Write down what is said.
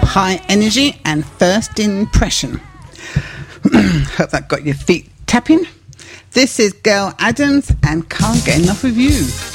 high energy and first impression. Hope that got your feet tapping. This is Gail Adams and Can't Get Enough of You.